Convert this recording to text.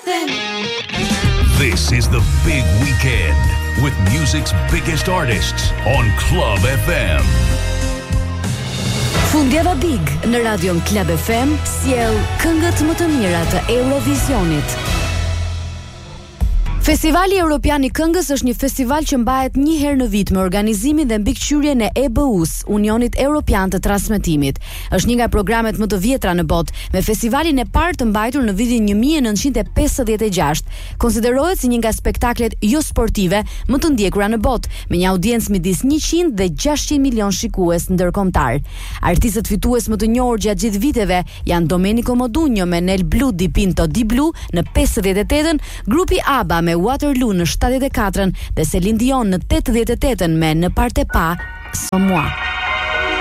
nothing. This is the big weekend with music's biggest artists on Club FM. Fundjava Big në radion Club FM sjell këngët më të mira të Eurovisionit. Festivali Evropian i Këngës është një festival që mbahet një herë në vit me organizimin dhe mbikëqyrjen e EBU-s, Unionit Evropian të Transmetimit. Është një nga programet më të vjetra në botë, me festivalin e parë të mbajtur në vitin 1956. Konsiderohet si një nga spektaklet jo sportive më të ndjekura në botë, me një audiencë midis 100 dhe 600 milion shikues ndërkombëtar. Artistët fitues më të njohur gjatë gjithë viteve janë Domenico Modugno me Nel Blu di Pinto di Blu në 58-ën, grupi ABBA me Waterloo në 74-ën dhe Celine Dion në 88-ën me Ne partez pas sans moi.